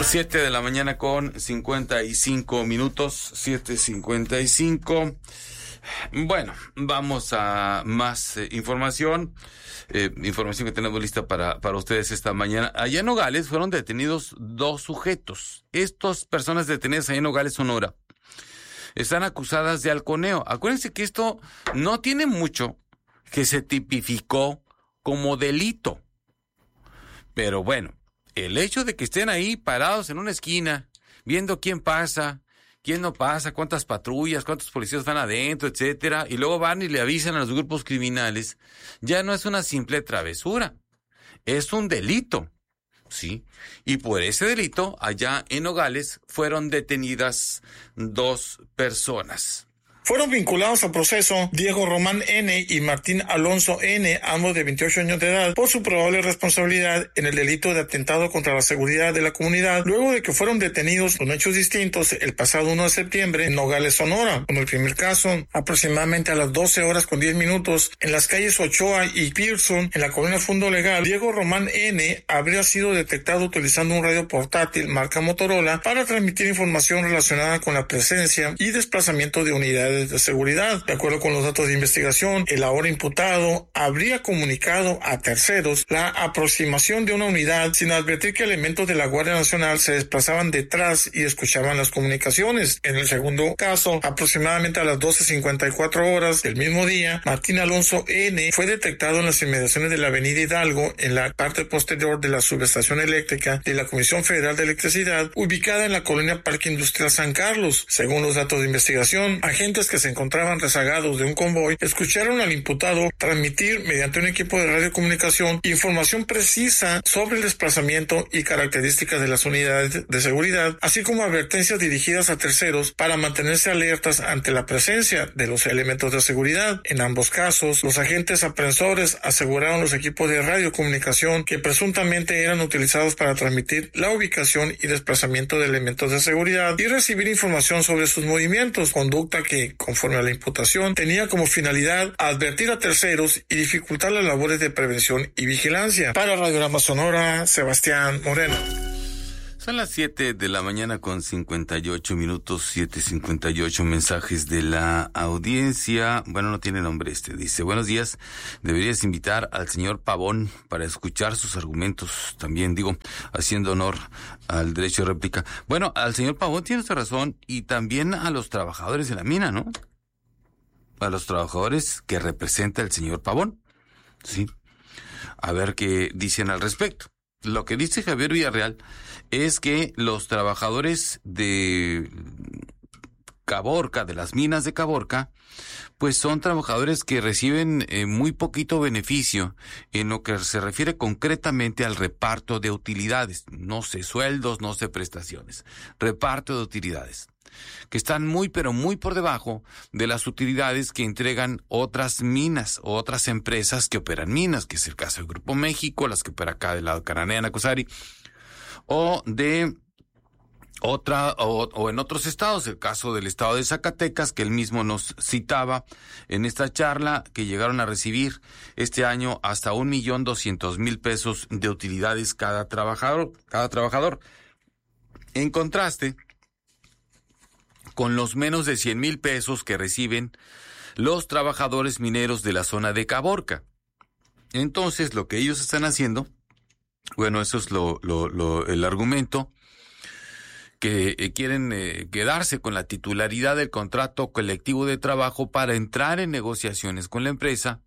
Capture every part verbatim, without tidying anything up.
Siete de la mañana con cincuenta y cinco minutos, siete cincuenta y cinco. Bueno, vamos a más eh, información, eh, información que tenemos lista para, para ustedes esta mañana. Allá en Nogales fueron detenidos dos sujetos. Estas personas detenidas allá en Nogales, Sonora, están acusadas de halconeo. Acuérdense que esto no tiene mucho que se tipificó como delito. Pero bueno, el hecho de que estén ahí parados en una esquina, viendo quién pasa, quién no pasa, cuántas patrullas, cuántos policías van adentro, etcétera, y luego van y le avisan a los grupos criminales, ya no es una simple travesura, es un delito, ¿sí? Y por ese delito, allá en Nogales, fueron detenidas dos personas. Fueron vinculados al proceso Diego Román N. y Martín Alonso N., ambos de veintiocho años de edad, por su probable responsabilidad en el delito de atentado contra la seguridad de la comunidad, luego de que fueron detenidos con hechos distintos el pasado uno de septiembre en Nogales, Sonora. Como el primer caso, aproximadamente a las doce horas con diez minutos, en las calles Ochoa y Pearson, en la colonia Fundo Legal, Diego Román N. habría sido detectado utilizando un radio portátil marca Motorola para transmitir información relacionada con la presencia y desplazamiento de unidades de seguridad. De acuerdo con los datos de investigación, el ahora imputado habría comunicado a terceros la aproximación de una unidad sin advertir que elementos de la Guardia Nacional se desplazaban detrás y escuchaban las comunicaciones. En el segundo caso, aproximadamente a las doce cincuenta y cuatro horas del mismo día, Martín Alonso N. fue detectado en las inmediaciones de la avenida Hidalgo, en la parte posterior de la subestación eléctrica de la Comisión Federal de Electricidad, ubicada en la colonia Parque Industrial San Carlos. Según los datos de investigación, agentes que se encontraban rezagados de un convoy escucharon al imputado transmitir mediante un equipo de radiocomunicación información precisa sobre el desplazamiento y características de las unidades de seguridad, así como advertencias dirigidas a terceros para mantenerse alertas ante la presencia de los elementos de seguridad. En ambos casos, los agentes aprensores aseguraron los equipos de radiocomunicación que presuntamente eran utilizados para transmitir la ubicación y desplazamiento de elementos de seguridad y recibir información sobre sus movimientos, conducta que, conforme a la imputación, tenía como finalidad advertir a terceros y dificultar las labores de prevención y vigilancia. Para Radiograma Sonora, Sebastián Moreno. Son las siete de la mañana con cincuenta y ocho minutos, siete cincuenta y ocho mensajes de la audiencia. Bueno, no tiene nombre este. Dice, buenos días, deberías invitar al señor Pavón para escuchar sus argumentos. También digo, haciendo honor al derecho de réplica. Bueno, al señor Pavón tiene usted razón y también a los trabajadores de la mina, ¿no? A los trabajadores que representa el señor Pavón. Sí. A ver qué dicen al respecto. Lo que dice Javier Villarreal es que los trabajadores de Caborca, de las minas de Caborca, pues son trabajadores que reciben eh, muy poquito beneficio en lo que se refiere concretamente al reparto de utilidades. No sé sueldos, no sé prestaciones. Reparto de utilidades. Que están muy, pero muy por debajo de las utilidades que entregan otras minas o otras empresas que operan minas, que es el caso del Grupo México, las que opera acá del lado de Cananea, Nacosari, o de otra, o, o en otros estados, el caso del estado de Zacatecas, que él mismo nos citaba en esta charla, que llegaron a recibir este año hasta un millón doscientos mil pesos de utilidades cada trabajador, cada trabajador. En contraste con los menos de cien mil pesos que reciben los trabajadores mineros de la zona de Caborca. Entonces, lo que ellos están haciendo, bueno, eso es lo, lo, lo el argumento, que eh, quieren eh, quedarse con la titularidad del contrato colectivo de trabajo para entrar en negociaciones con la empresa,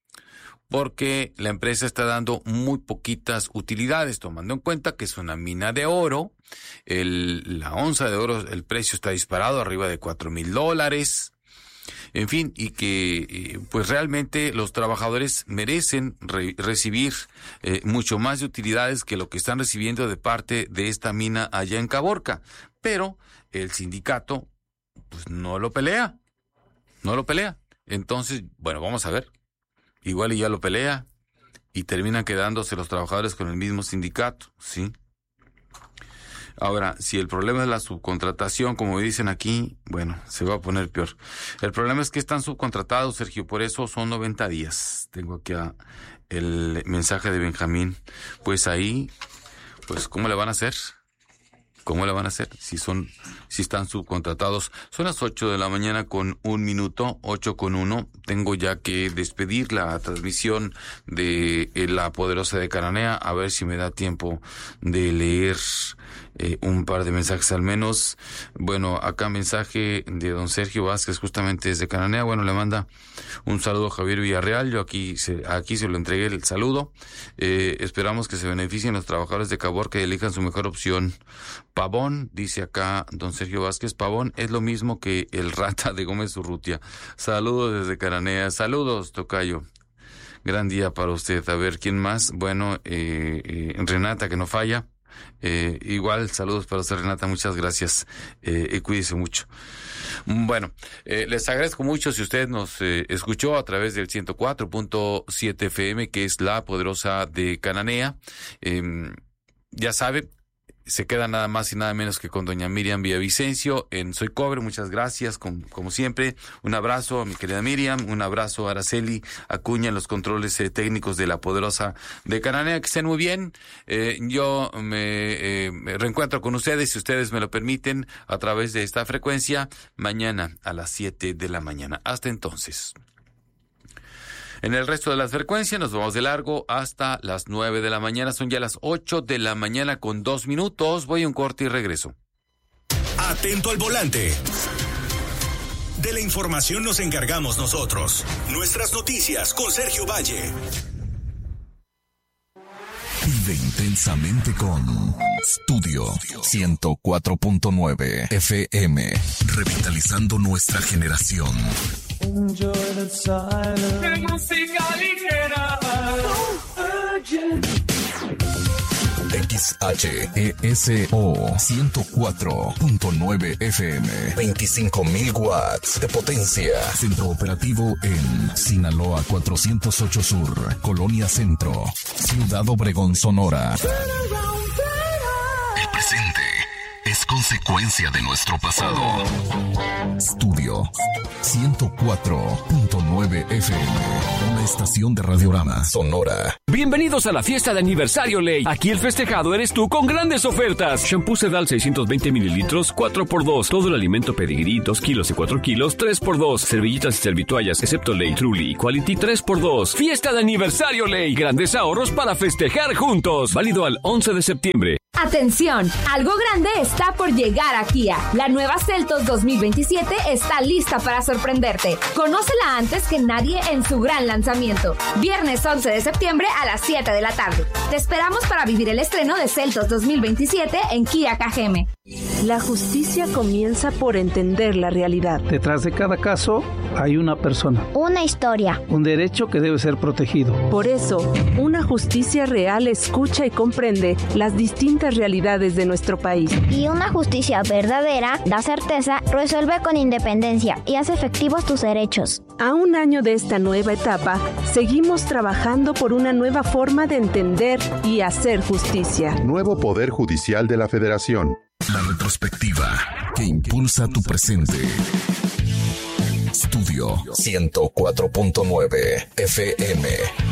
porque la empresa está dando muy poquitas utilidades, tomando en cuenta que es una mina de oro. El, la onza de oro, el precio está disparado arriba de cuatro mil dólares. En fin, y que eh, pues realmente los trabajadores merecen re- recibir eh, mucho más de utilidades que lo que están recibiendo de parte de esta mina allá en Caborca. Pero el sindicato pues no lo pelea, no lo pelea. Entonces, bueno, vamos a ver. Igual y ya lo pelea y terminan quedándose los trabajadores con el mismo sindicato, ¿sí? Ahora, si el problema es la subcontratación, como dicen aquí, bueno, se va a poner peor. El problema es que están subcontratados, Sergio, por eso son noventa días. Tengo aquí a el mensaje de Benjamín. Pues ahí, pues, ¿cómo le van a hacer? ¿Cómo le van a hacer si son, si están subcontratados? Son las ocho de la mañana con un minuto, ocho con uno. Tengo ya que despedir la transmisión de eh, La Poderosa de Cananea, a ver si me da tiempo de leer eh, un par de mensajes al menos. Bueno, acá mensaje de don Sergio Vázquez, justamente desde Cananea. Bueno, le manda un saludo a Javier Villarreal. Yo aquí se, aquí se lo entregué el saludo. Eh, esperamos que se beneficien los trabajadores de Cabor, que elijan su mejor opción. Pavón, dice acá don Sergio Vázquez, Pavón es lo mismo que el Rata de Gómez Urrutia. Saludos desde Cananea. Saludos, tocayo. Gran día para usted. A ver, ¿quién más? Bueno, eh, eh, Renata, que no falla. Eh, igual, saludos para usted, Renata, muchas gracias. Eh, y cuídese mucho. Bueno, eh, les agradezco mucho si usted nos eh, escuchó a través del ciento cuatro punto siete F M, que es La Poderosa de Cananea. Eh, ya sabe, se queda nada más y nada menos que con doña Miriam Villavicencio en Soy Cobre. Muchas gracias, como, como siempre. Un abrazo a mi querida Miriam, un abrazo a Araceli Acuña en los controles eh, técnicos de La Poderosa de Cananea. Que estén muy bien. Eh, yo me, eh, me reencuentro con ustedes, si ustedes me lo permiten, a través de esta frecuencia, mañana a las siete de la mañana. Hasta entonces. En el resto de las frecuencias nos vamos de largo hasta las nueve de la mañana. Son ya las ocho de la mañana con dos minutos. Voy a un corte y regreso. Atento al volante. De la información nos encargamos nosotros. Nuestras noticias con Sergio Valle. Vive intensamente con Studio ciento cuatro punto nueve F M. Revitalizando nuestra generación. Enjoy the silence. Música ligera. X H E S O ciento cuatro punto nueve F M. veinticinco mil watts de potencia. Centro operativo en Sinaloa cuatrocientos ocho Sur, Colonia Centro, Ciudad Obregón, Sonora. El presente es consecuencia de nuestro pasado. Studio ciento cuatro punto nueve F M, una estación de Radiorama Sonora. Bienvenidos a la fiesta de aniversario Ley. Aquí el festejado eres tú con grandes ofertas. Shampoo Sedal seiscientos veinte mililitros, cuatro por dos. Todo el alimento Pedigrí, dos kilos y cuatro kilos, tres por dos. Servilletas y servitoallas, excepto Ley, Truly y Quality, tres por dos. Fiesta de aniversario Ley. Grandes ahorros para festejar juntos. Válido al once de septiembre. Atención, algo grande está por llegar a Kia. La nueva Seltos dos mil veintisiete está lista para sorprenderte. Conócela antes que nadie en su gran lanzamiento. Viernes once de septiembre a las siete de la tarde. Te esperamos para vivir el estreno de Seltos dos mil veintisiete en Kia K G M. La justicia comienza por entender la realidad. Detrás de cada caso hay una persona. Una historia. Un derecho que debe ser protegido. Por eso, una justicia real escucha y comprende las distintas realidades de nuestro país. Y una justicia verdadera da certeza, resuelve con independencia y hace efectivos tus derechos. A un año de esta nueva etapa, seguimos trabajando por una nueva forma de entender y hacer justicia. Nuevo Poder Judicial de la Federación. La retrospectiva que impulsa tu presente. Studio ciento cuatro punto nueve F M.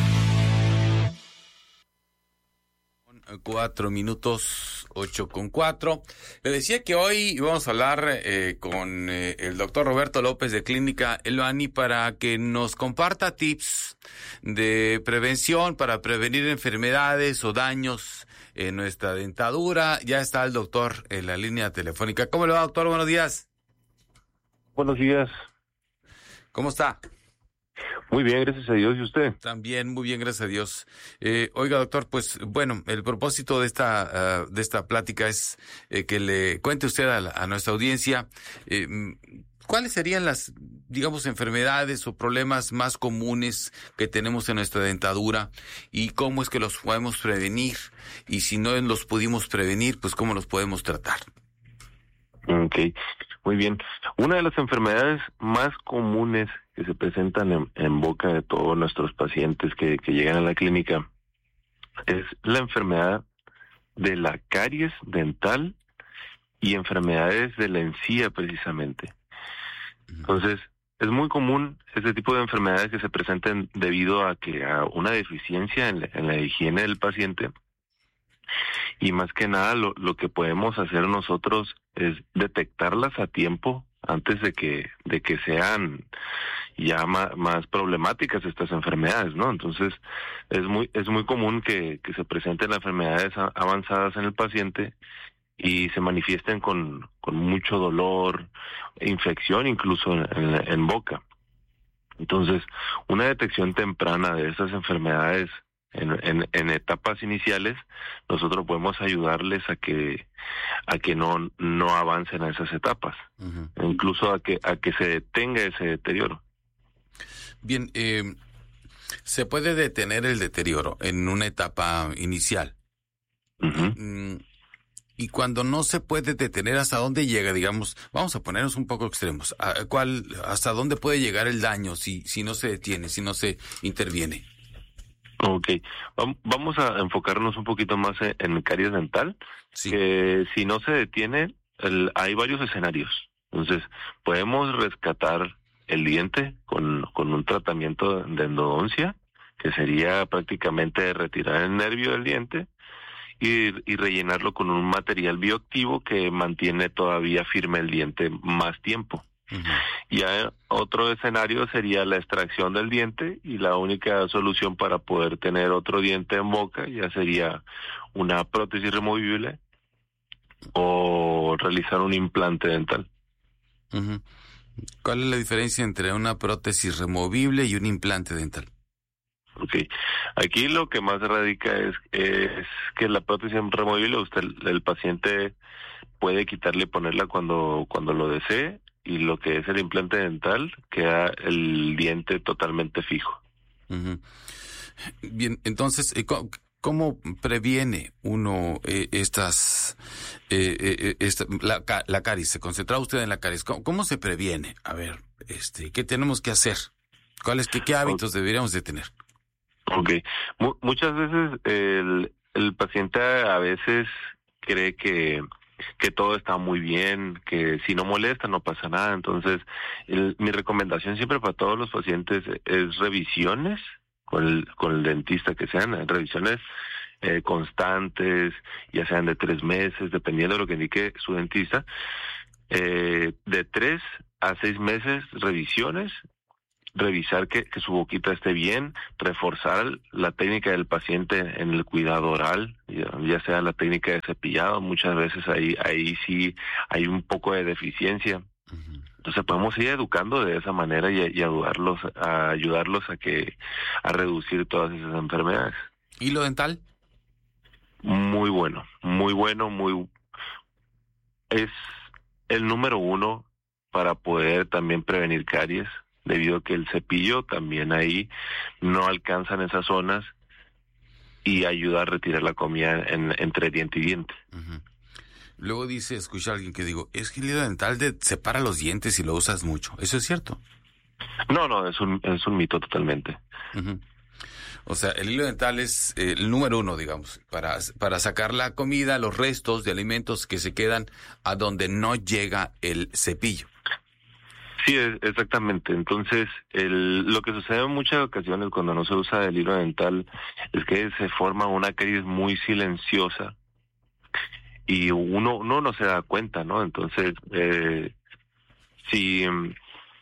Cuatro minutos, ocho con cuatro. Le decía que hoy vamos a hablar eh, con eh, el doctor Roberto López de Clínica Eloani para que nos comparta tips de prevención para prevenir enfermedades o daños en nuestra dentadura. Ya está el doctor en la línea telefónica. ¿Cómo le va, doctor? Buenos días. Buenos días. ¿Cómo está? Muy bien, gracias a Dios. ¿Y usted? También, muy bien, gracias a Dios. Eh, oiga, doctor, pues, bueno, el propósito de esta uh, de esta plática es eh, que le cuente usted a, la, a nuestra audiencia eh, cuáles serían las, digamos, enfermedades o problemas más comunes que tenemos en nuestra dentadura y cómo es que los podemos prevenir, y si no los pudimos prevenir, pues cómo los podemos tratar. Ok, muy bien. Una de las enfermedades más comunes que se presentan en, en boca de todos nuestros pacientes que, que llegan a la clínica es la enfermedad de la caries dental y enfermedades de la encía precisamente. Entonces, es muy común este tipo de enfermedades que se presentan debido a que a una deficiencia en la, en la higiene del paciente, Y más que nada lo, lo que podemos hacer nosotros es detectarlas a tiempo antes de que de que sean ya más, más problemáticas estas enfermedades, ¿no? Entonces es muy es muy común que, que se presenten enfermedades avanzadas en el paciente y se manifiesten con, con mucho dolor, infección incluso en, en, en boca. Entonces, una detección temprana de esas enfermedades en, en, en etapas iniciales, nosotros podemos ayudarles a que a que no no avancen a esas etapas, uh-huh. incluso a que a que se detenga ese deterioro. Bien, eh, se puede detener el deterioro en una etapa inicial. Uh-huh. Mm, y cuando no se puede detener, ¿hasta dónde llega? Digamos, vamos a ponernos un poco extremos. ¿A cuál, hasta dónde puede llegar el daño si si no se detiene, si no se interviene? Ok, vamos a enfocarnos un poquito más en caries dental. Sí. Que si no se detiene, el, hay varios escenarios. Entonces, podemos rescatar el diente con, con un tratamiento de endodoncia, que sería prácticamente retirar el nervio del diente y, y rellenarlo con un material bioactivo que mantiene todavía firme el diente más tiempo. Uh-huh. Ya otro escenario sería la extracción del diente, y la única solución para poder tener otro diente en boca ya sería una prótesis removible o realizar un implante dental. Uh-huh. ¿Cuál es la diferencia entre una prótesis removible y un implante dental? Okay. Aquí lo que más radica es, es que la prótesis removible usted el paciente puede quitarle y ponerla cuando cuando lo desee, y lo que es el implante dental queda el diente totalmente fijo. Uh-huh. Bien, entonces, ¿cómo, cómo previene uno eh, estas, eh, eh, esta, la, la caries? Se concentra usted en la caries. ¿Cómo, cómo se previene? A ver, este, ¿qué tenemos que hacer? ¿Cuáles, qué, qué hábitos okay. deberíamos de tener? Okay, M- muchas veces el, el paciente a veces cree que que todo está muy bien, que si no molesta no pasa nada. Entonces, el, mi recomendación siempre para todos los pacientes es revisiones con el, con el dentista, que sean revisiones eh, constantes, ya sean de tres meses, dependiendo de lo que indique su dentista, eh, de tres a seis meses revisiones, revisar que, que su boquita esté bien, reforzar la técnica del paciente en el cuidado oral, ya, ya sea la técnica de cepillado. Muchas veces ahí ahí sí hay un poco de deficiencia. Uh-huh. Entonces podemos ir educando de esa manera y, y ayudarlos a ayudarlos a que a reducir todas esas enfermedades. ¿Y lo dental? Muy bueno, muy bueno, muy es el número uno para poder también prevenir caries, debido a que el cepillo también ahí no alcanza en esas zonas y ayuda a retirar la comida en, entre diente y diente. Uh-huh. Luego dice, escucha a alguien que digo, es que el hilo dental de, separa los dientes y lo usas mucho. ¿Eso es cierto? No, no, es un, es un mito totalmente. Uh-huh. O sea, el hilo dental es eh, el número uno, digamos, para, para sacar la comida, los restos de alimentos que se quedan a donde no llega el cepillo. Sí, exactamente. Entonces, el, lo que sucede en muchas ocasiones cuando no se usa el hilo dental es que se forma una caries muy silenciosa y uno, uno no se da cuenta, ¿no? Entonces, eh, si um,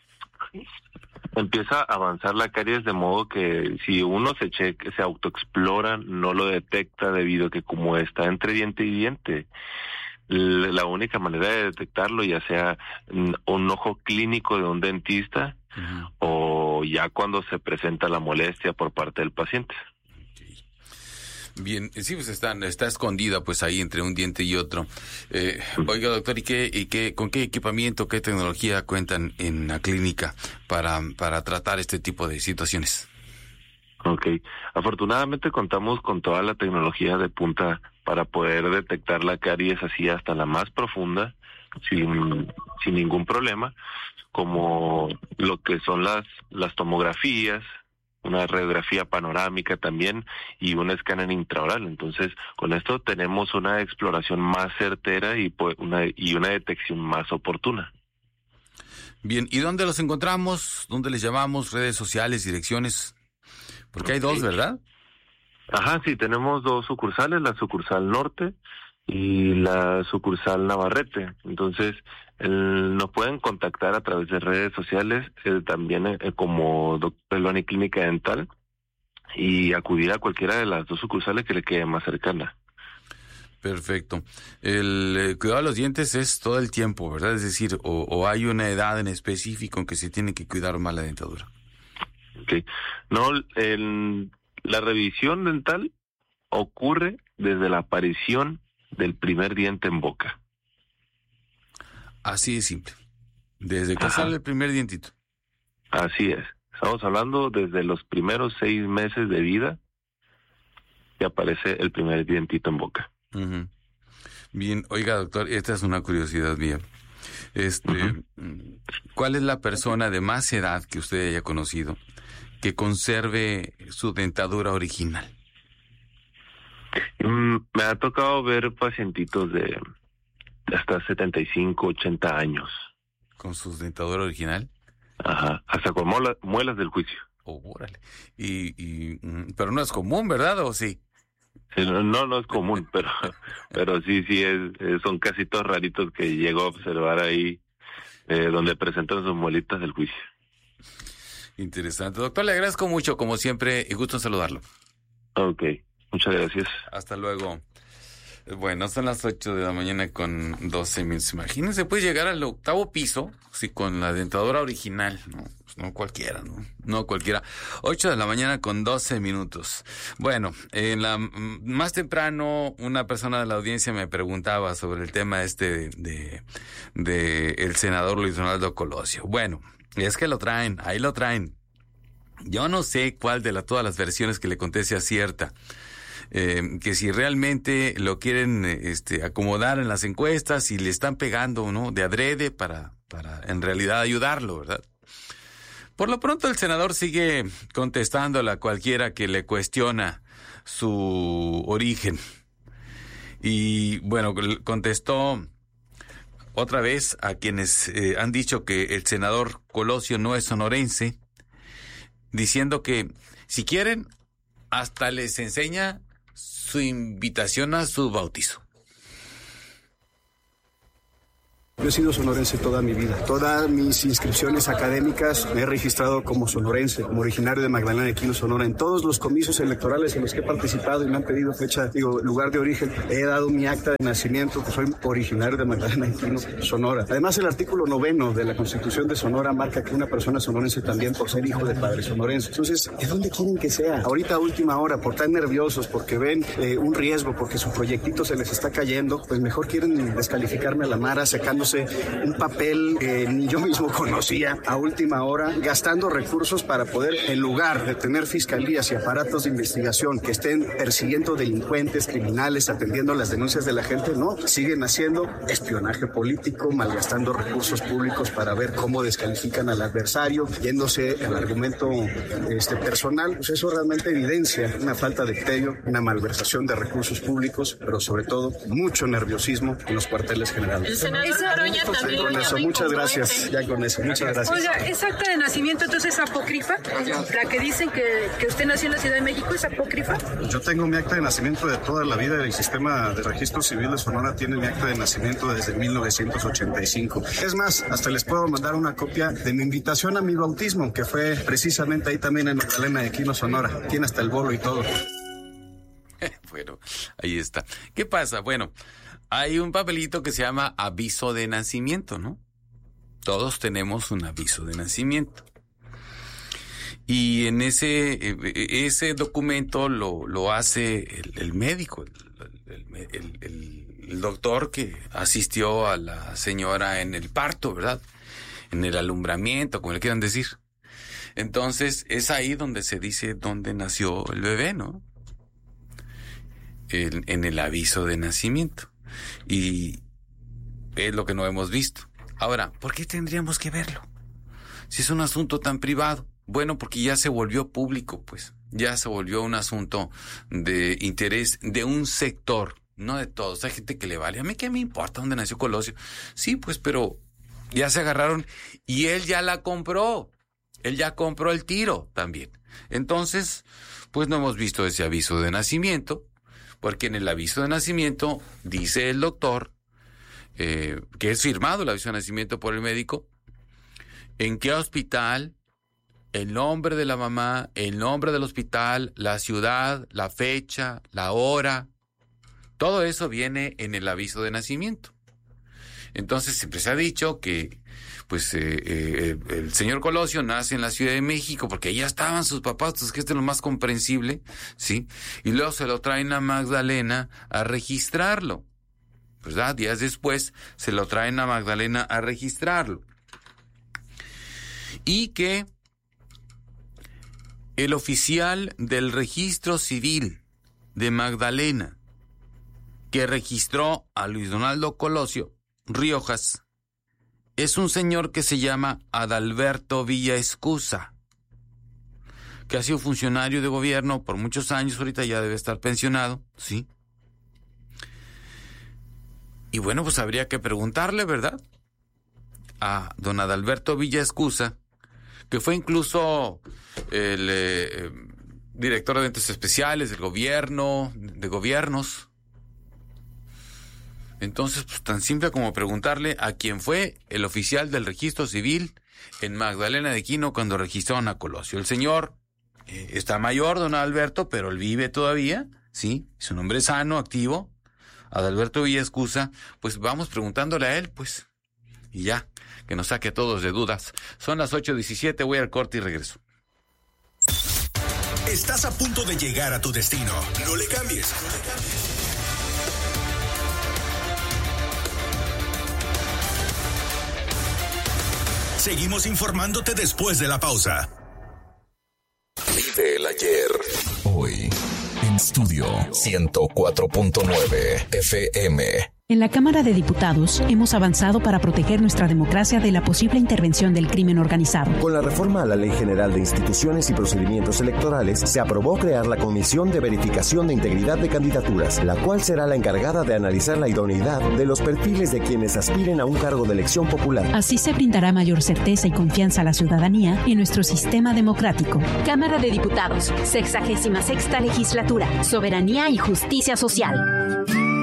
empieza a avanzar la caries de modo que si uno se cheque, se autoexplora, no lo detecta debido a que como está entre diente y diente, la única manera de detectarlo, ya sea un ojo clínico de un dentista, uh-huh, o ya cuando se presenta la molestia por parte del paciente. Okay. Bien, sí, pues está, está escondida pues ahí entre un diente y otro. Eh, uh-huh. Oiga, doctor, ¿y qué, y qué, con qué equipamiento, qué tecnología cuentan en la clínica para, para tratar este tipo de situaciones? Okay, afortunadamente contamos con toda la tecnología de punta para poder detectar la caries así hasta la más profunda, sin, sin ningún problema, como lo que son las, las tomografías, una radiografía panorámica también y un escáner intraoral. Entonces, con esto tenemos una exploración más certera y una, y una detección más oportuna. Bien, ¿y dónde los encontramos? ¿Dónde les llamamos? ¿Redes sociales, direcciones? Porque hay dos, ¿verdad? Ajá, sí, tenemos dos sucursales, la sucursal norte y la sucursal Navarrete. Entonces, el, nos pueden contactar a través de redes sociales, eh, también eh, como doctor Peloni Clínica Dental, y acudir a cualquiera de las dos sucursales que le quede más cercana. Perfecto. El eh, cuidado de los dientes es todo el tiempo, ¿verdad? Es decir, o, o hay una edad en específico en que se tiene que cuidar más la dentadura. Okay. No, el, la revisión dental ocurre desde la aparición del primer diente en boca. Así de simple. Desde que sale el primer dientito. Así es. Estamos hablando desde los primeros seis meses de vida que aparece el primer dientito en boca. Uh-huh. Bien, oiga, doctor, esta es una curiosidad mía. Este, uh-huh. ¿Cuál es la persona de más edad que usted haya conocido que conserve su dentadura original? Mm, me ha tocado ver pacientitos de hasta setenta y cinco, ochenta años. ¿Con su dentadura original? Ajá, hasta con mola, muelas del juicio. Oh, órale. Y, y, pero no es común, ¿verdad? ¿O sí? Sí, no, no, no es común, pero pero sí, sí, es, es, son casitos raritos que llego a observar ahí, eh, donde presentan sus muelitas del juicio. Interesante. Doctor, le agradezco mucho, como siempre, y gusto en saludarlo. Ok, muchas gracias. Hasta luego. Bueno, son las ocho de la mañana con doce minutos. Imagínense, puede llegar al octavo piso, sí, con la dentadura original, ¿no? Pues no cualquiera, ¿no? No cualquiera. Ocho de la mañana con doce minutos. Bueno, en la más temprano, una persona de la audiencia me preguntaba sobre el tema este de, de, de el senador Luis Donaldo Colosio. Bueno, es que lo traen, ahí lo traen. Yo no sé cuál de la, todas las versiones que le conté sea cierta. Eh, que si realmente lo quieren este, acomodar en las encuestas y le están pegando, ¿no? De adrede para, para en realidad ayudarlo, ¿verdad? Por lo pronto el senador sigue contestándole a cualquiera que le cuestiona su origen. Y bueno, contestó otra vez a quienes eh, han dicho que el senador Colosio no es sonorense, diciendo que si quieren hasta les enseña su invitación a su bautizo. Yo he sido sonorense toda mi vida. Todas mis inscripciones académicas me he registrado como sonorense, como originario de Magdalena de Quino, Sonora. En todos los comicios electorales en los que he participado y me han pedido fecha, digo, lugar de origen, he dado mi acta de nacimiento, que soy originario de Magdalena de Quino, Sonora. Además, el artículo noveno de la Constitución de Sonora marca que una persona sonorense también por ser hijo de padre sonorense. Entonces, ¿de dónde quieren que sea? Ahorita a última hora, por estar nerviosos, porque ven eh, un riesgo, porque su proyectito se les está cayendo, pues mejor quieren descalificarme a la mara, sacándose un papel que ni yo mismo conocía a última hora, gastando recursos para poder, en lugar de tener fiscalías y aparatos de investigación que estén persiguiendo delincuentes, criminales, atendiendo las denuncias de la gente, no, siguen haciendo espionaje político, malgastando recursos públicos para ver cómo descalifican al adversario, yéndose al argumento este, personal. Pues eso realmente evidencia una falta de criterio, una malversación de recursos públicos, pero sobre todo mucho nerviosismo en los cuarteles generales. El senador Noroña también con eso, muchas gracias, ya con eso, muchas gracias. Oiga, ¿esa acta de nacimiento entonces es apócrifa? La que dicen que, que usted nació en la Ciudad de México, ¿es apócrifa? Yo tengo mi acta de nacimiento de toda la vida. El sistema de registro civil de Sonora tiene mi acta de nacimiento desde mil novecientos ochenta y cinco. Es más, hasta les puedo mandar una copia de mi invitación a mi bautismo, que fue precisamente ahí también en Magdalena de Quino, Sonora. Tiene hasta el bolo y todo. Bueno, ahí está. ¿Qué pasa? Bueno, hay un papelito que se llama aviso de nacimiento, ¿no? Todos tenemos un aviso de nacimiento. Y en ese ese documento lo, lo hace el, el médico, el, el, el, el, el doctor que asistió a la señora en el parto, ¿verdad? En el alumbramiento, como le quieran decir. Entonces, es ahí donde se dice dónde nació el bebé, ¿no? En, en el aviso de nacimiento. Y es lo que no hemos visto. Ahora, ¿por qué tendríamos que verlo? Si es un asunto tan privado. Bueno, porque ya se volvió público, pues. Ya se volvió un asunto de interés de un sector, no de todos. Hay gente que le vale. ¿A mí qué me importa dónde nació Colosio? Sí, pues, pero ya se agarraron y él ya la compró. Él ya compró el tiro también. Entonces, pues no hemos visto ese aviso de nacimiento, porque en el aviso de nacimiento dice el doctor, eh, que es firmado el aviso de nacimiento por el médico, en qué hospital, el nombre de la mamá, el nombre del hospital, la ciudad, la fecha, la hora, todo eso viene en el aviso de nacimiento. Entonces siempre se ha dicho que pues eh, eh, el señor Colosio nace en la Ciudad de México porque allá estaban sus papás, pues que esto es lo más comprensible, ¿sí? Y luego se lo traen a Magdalena a registrarlo, ¿verdad? Días después se lo traen a Magdalena a registrarlo. Y que el oficial del registro civil de Magdalena que registró a Luis Donaldo Colosio Riojas es un señor que se llama Adalberto Villaescusa, que ha sido funcionario de gobierno por muchos años, ahorita ya debe estar pensionado, ¿sí? Y bueno, pues habría que preguntarle, ¿verdad?, a don Adalberto Villaescusa, que fue incluso el eh, director de eventos especiales del gobierno, de gobiernos. Entonces, pues tan simple como preguntarle a quién fue el oficial del registro civil en Magdalena de Quino cuando registraron a Colosio. El señor eh, está mayor, don Alberto, pero él vive todavía, ¿sí? Su nombre es sano, activo, Adalberto Villaescusa. Pues vamos preguntándole a él, pues, y ya, que nos saque a todos de dudas. Son las ocho diecisiete, voy al corte y regreso. Estás a punto de llegar a tu destino. No le cambies. No le cambies. Seguimos informándote después de la pausa. Vive el ayer. Hoy, en Estudio ciento cuatro punto nueve F M. En la Cámara de Diputados hemos avanzado para proteger nuestra democracia de la posible intervención del crimen organizado. Con la reforma a la Ley General de Instituciones y Procedimientos Electorales, se aprobó crear la Comisión de Verificación de Integridad de Candidaturas, la cual será la encargada de analizar la idoneidad de los perfiles de quienes aspiren a un cargo de elección popular. Así se brindará mayor certeza y confianza a la ciudadanía en nuestro sistema democrático. Cámara de Diputados, sexagésima sexta legislatura, soberanía y justicia social.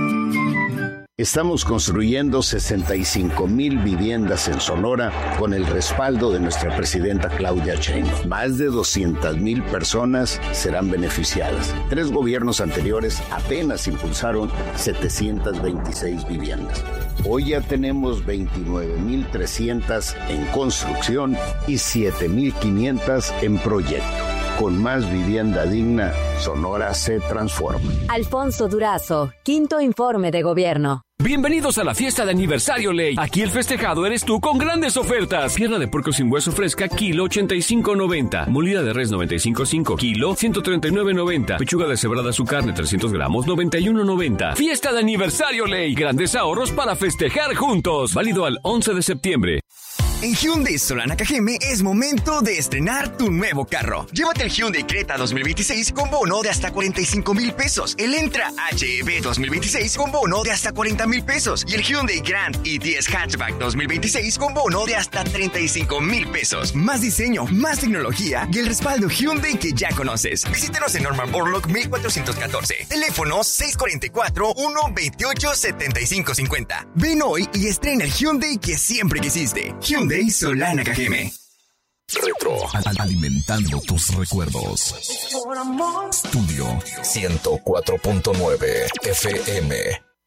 Estamos construyendo sesenta y cinco mil viviendas en Sonora con el respaldo de nuestra presidenta Claudia Sheinbaum. Más de doscientas mil personas serán beneficiadas. Tres gobiernos anteriores apenas impulsaron setecientas veintiséis viviendas. Hoy ya tenemos veintinueve mil trescientas en construcción y siete mil quinientas en proyecto. Con más vivienda digna, Sonora se transforma. Alfonso Durazo, quinto informe de gobierno. Bienvenidos a la fiesta de aniversario Ley. Aquí el festejado eres tú con grandes ofertas. Pierna de puerco sin hueso fresca, kilo ochenta y cinco noventa. Molida de res noventa y cinco cinco, kilo ciento treinta y nueve noventa. Pechuga deshebrada su carne trescientos gramos, noventa y uno noventa. Fiesta de aniversario Ley. Grandes ahorros para festejar juntos. Válido al once de septiembre. En Hyundai Solana Cajeme es momento de estrenar tu nuevo carro. Llévate el Hyundai Creta dos mil veintiséis con bono de hasta cuarenta y cinco mil pesos. El Entra H E V dos mil veintiséis con bono de hasta cuarenta mil pesos. Y el Hyundai Grand i diez Hatchback dos mil veintiséis con bono de hasta treinta y cinco mil pesos. Más diseño, más tecnología y el respaldo Hyundai que ya conoces. Visítenos en Norman Borlaug mil cuatrocientos catorce. Teléfono seis cuatro cuatro, uno dos ocho, siete cinco cinco cero. Ven hoy y estrena el Hyundai que siempre quisiste. Hyundai de Solana Cajeme. Retro, alimentando tus recuerdos. Estudio ciento cuatro punto nueve F M.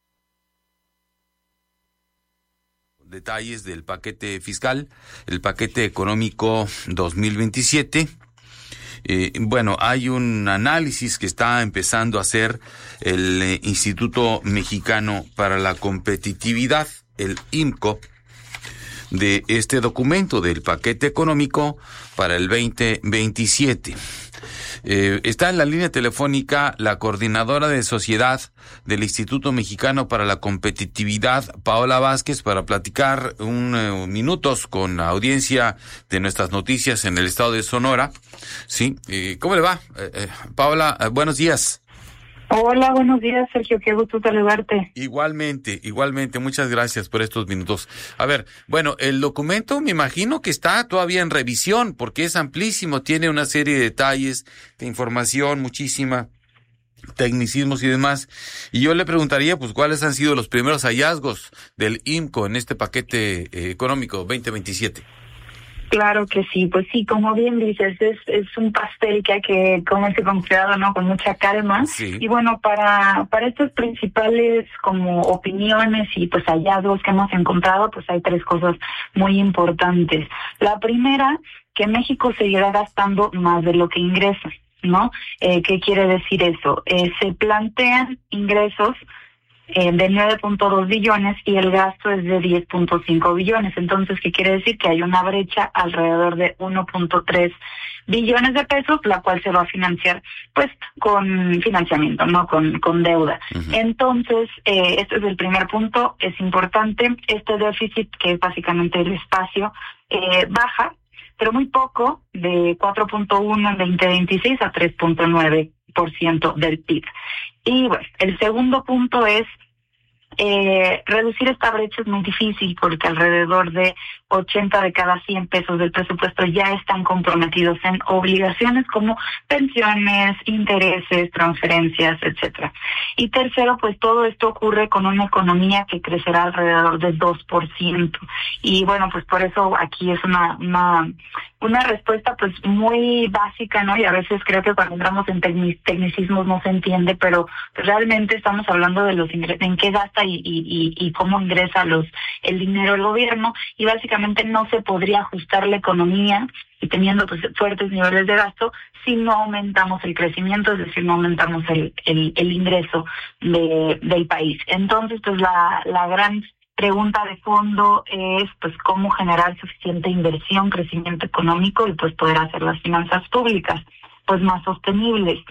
Detalles del paquete fiscal, el paquete económico dos mil veintisiete. Eh, bueno, hay un análisis que está empezando a hacer el eh, Instituto Mexicano para la Competitividad, el I M C O, de este documento del paquete económico para el veinte veintisiete. Eh, está en la línea telefónica la coordinadora de sociedad del Instituto Mexicano para la Competitividad, Paola Vázquez, para platicar un, uh, minutos con la audiencia de nuestras noticias en el estado de Sonora. Sí, eh, ¿cómo le va? Eh, eh, Paola, eh, buenos días. Hola, buenos días, Sergio, qué gusto saludarte. Igualmente, igualmente, muchas gracias por estos minutos. A ver, bueno, el documento me imagino que está todavía en revisión porque es amplísimo, tiene una serie de detalles, de información, muchísima, tecnicismos y demás. Y yo le preguntaría, pues, ¿cuáles han sido los primeros hallazgos del I M C O en este paquete eh, económico veinte veintisiete? Claro que sí, pues sí, como bien dices, es, es un pastel que hay que comerse con cuidado, ¿no? Con mucha calma. Sí. Y bueno, para, para estas principales como opiniones y pues hallazgos que hemos encontrado, pues hay tres cosas muy importantes. La primera, que México seguirá gastando más de lo que ingresa, ¿no? Eh, ¿Qué quiere decir eso? Eh, se plantean ingresos Eh, de nueve punto dos billones y el gasto es de diez punto cinco billones. Entonces, ¿qué quiere decir? Que hay una brecha alrededor de uno punto tres billones de pesos, la cual se va a financiar, pues, con financiamiento, no con, con deuda. Uh-huh. Entonces, eh, este es el primer punto, es importante. Este déficit, que es básicamente el espacio, eh, baja, pero muy poco, de cuatro punto uno en veinte veintiséis a tres punto nueve por ciento del P I B. Y bueno, el segundo punto es eh, reducir esta brecha es muy difícil porque alrededor de ochenta de cada cien pesos del presupuesto ya están comprometidos en obligaciones como pensiones, intereses, transferencias, etcétera. Y tercero, pues todo esto ocurre con una economía que crecerá alrededor del dos por ciento. Y bueno, pues por eso aquí es una una una respuesta pues muy básica, ¿no? Y a veces creo que cuando entramos en tecnic- tecnicismos no se entiende, pero realmente estamos hablando de los ingresos, en qué gasta y, y, y cómo ingresa los el dinero el gobierno, y básicamente no se podría ajustar la economía y teniendo pues fuertes niveles de gasto si no aumentamos el crecimiento, es decir, no aumentamos el el, el ingreso de del país. Entonces, pues la la gran pregunta de fondo es pues cómo generar suficiente inversión, crecimiento económico y pues poder hacer las finanzas públicas pues más sostenibles.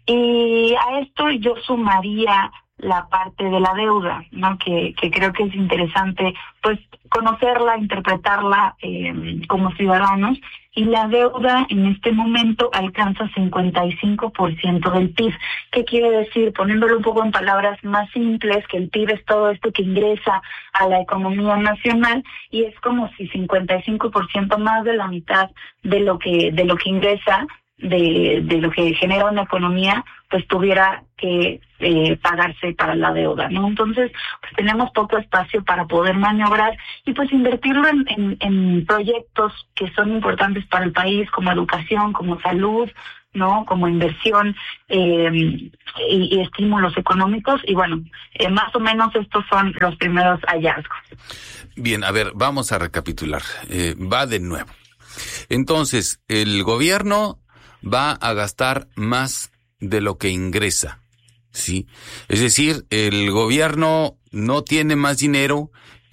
Y a esto yo sumaría la parte de la deuda, ¿no? Que, que creo que es interesante pues conocerla, interpretarla eh, como ciudadanos. Y la deuda en este momento alcanza cincuenta y cinco por ciento del P I B. ¿Qué quiere decir? Poniéndolo un poco en palabras más simples, que el P I B es todo esto que ingresa a la economía nacional, y es como si cincuenta y cinco por ciento, más de la mitad de lo que de lo que ingresa, de, de lo que genera una economía, pues tuviera que eh, pagarse para la deuda, ¿no? Entonces, pues tenemos poco espacio para poder maniobrar y pues invertirlo en, en, en proyectos que son importantes para el país, como educación, como salud, ¿no? Como inversión eh, y, y estímulos económicos. Y bueno, eh, más o menos estos son los primeros hallazgos. Bien, a ver, vamos a recapitular. Eh, va de nuevo. Entonces, el gobierno va a gastar más de lo que ingresa, ¿sí? Es decir, el gobierno no tiene más dinero